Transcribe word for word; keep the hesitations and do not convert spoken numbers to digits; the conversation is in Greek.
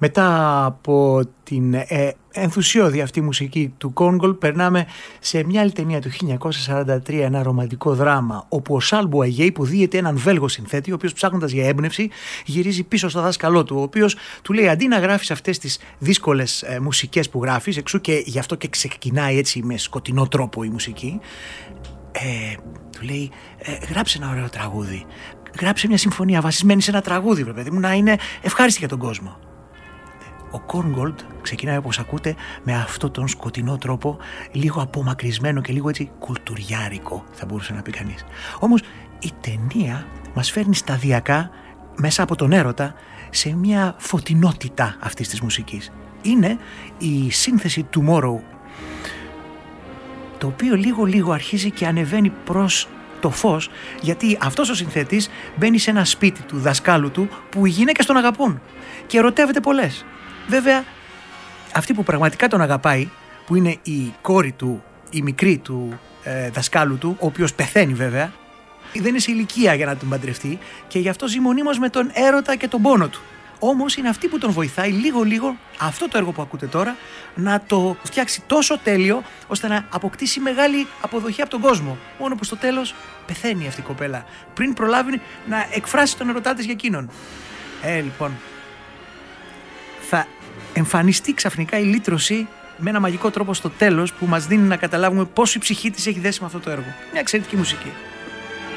Μετά από την ε, ενθουσιώδη αυτή μουσική του Korngold, περνάμε σε μια άλλη ταινία του χίλια εννιακόσια σαράντα τρία, ένα ρομαντικό δράμα, όπου ο Σαλ Μπουαγέ υποδίεται έναν Βέλγο συνθέτη, ο οποίος ψάχνοντας για έμπνευση γυρίζει πίσω στο δάσκαλό του, ο οποίος του λέει, αντί να γράφεις αυτές τις δύσκολες ε, μουσικές που γράφεις, εξού και γι' αυτό και ξεκινάει έτσι με σκοτεινό τρόπο η μουσική, ε, του λέει, ε, γράψε ένα ωραίο τραγούδι, γράψε μια συμφωνία βασισμένη σε ένα τραγούδι, βρε παιδί μου, να είναι ευχάριστη για τον κόσμο. Ο Korngold ξεκινάει, όπως ακούτε, με αυτόν τον σκοτεινό τρόπο, λίγο απομακρυσμένο και λίγο έτσι κουλτουριάρικο, θα μπορούσε να πει κανείς. Όμως η ταινία μας φέρνει σταδιακά μέσα από τον έρωτα σε μια φωτεινότητα αυτής της μουσικής. Είναι η σύνθεση Tomorrow, το οποίο λίγο λίγο αρχίζει και ανεβαίνει προς το φως, γιατί αυτός ο συνθέτης μπαίνει σε ένα σπίτι του δασκάλου του που οι γυναίκες τον αγαπούν και ερωτεύεται πολλές. Βέβαια, αυτή που πραγματικά τον αγαπάει, που είναι η κόρη του, η μικρή του ε, δασκάλου του, ο οποίος πεθαίνει βέβαια, δεν είναι σε ηλικία για να τον παντρευτεί και γι' αυτό ζει μονίμως με τον έρωτα και τον πόνο του. Όμως είναι αυτή που τον βοηθάει λίγο-λίγο, αυτό το έργο που ακούτε τώρα, να το φτιάξει τόσο τέλειο ώστε να αποκτήσει μεγάλη αποδοχή από τον κόσμο. Μόνο που στο τέλος πεθαίνει αυτή η κοπέλα, πριν προλάβει να εκφράσει τον ερωτά της για εκείνον. Ε, λοιπόν, θα εμφανιστεί ξαφνικά η λύτρωση με ένα μαγικό τρόπο στο τέλος που μας δίνει να καταλάβουμε πόσο η ψυχή της έχει δέσει με αυτό το έργο. Μια εξαιρετική μουσική.